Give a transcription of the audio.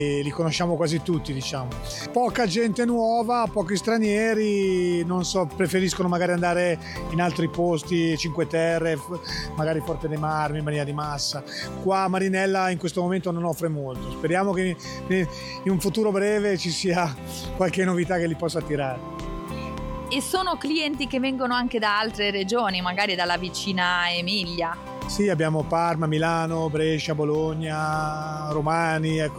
li conosciamo quasi tutti, diciamo. Poca gente nuova, pochi stranieri, non so, preferiscono magari andare in altri posti, Cinque Terre, magari Forte dei Marmi, Maria di Massa. Qua Marinella in questo momento non offre molto, speriamo che in un futuro breve ci sia qualche novità che li possa attirare. E sono clienti che vengono anche da altre regioni, magari dalla vicina Emilia? Sì, abbiamo Parma, Milano, Brescia, Bologna, Romani, ecco.